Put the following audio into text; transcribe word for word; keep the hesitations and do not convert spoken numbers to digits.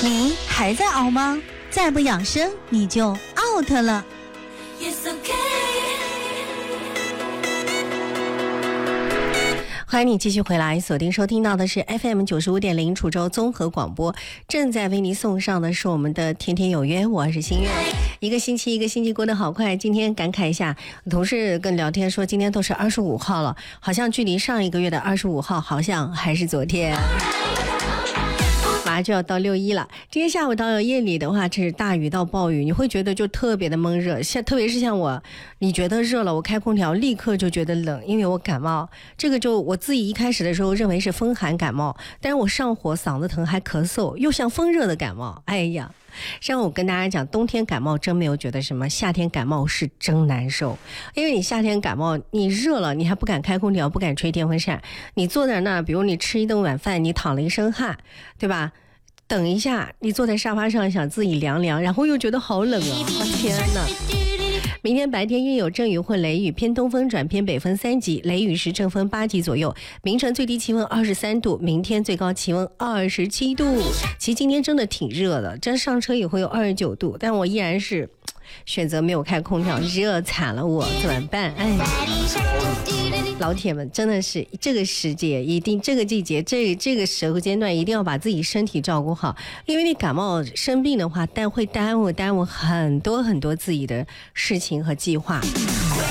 你还在熬吗？再不养生你就 out 了。欢迎你继续回来，锁定收听到的是 F M 九十五点零 楚州综合广播，正在为你送上的是我们的天天有约，我是新月。一个星期一个星期过得好快，今天感慨一下，同事跟聊天说今天都是二十五号了，好像距离上一个月的二十五号好像还是昨天。马上就要到六一了，今天下午到夜里的话，这是大雨到暴雨，你会觉得就特别的闷热，像特别是像我，你觉得热了，我开空调立刻就觉得冷，因为我感冒。这个就我自己一开始的时候认为是风寒感冒，但是我上火、嗓子疼还咳嗽，又像风热的感冒。哎呀，上午我跟大家讲，冬天感冒真没有觉得什么，夏天感冒是真难受。因为你夏天感冒，你热了，你还不敢开空调，不敢吹电风扇，你坐在那，比如你吃一顿晚饭，你淌了一身汗，对吧？等一下，你坐在沙发上想自己凉凉，然后又觉得好冷啊！天哪！明天白天阴有阵雨或雷雨，偏东风转偏北风三级，雷雨时阵风八级左右。明晨最低气温二十三度，明天最高气温二十七度。其实今天真的挺热的，这上车以后有二十九度，但我依然是选择没有开空调，热惨了我，怎么办？哎。老铁们，真的是这个时节，一定这个季节，这这个时候阶段，一定要把自己身体照顾好，因为你感冒生病的话，但会耽误耽误很多很多自己的事情和计划。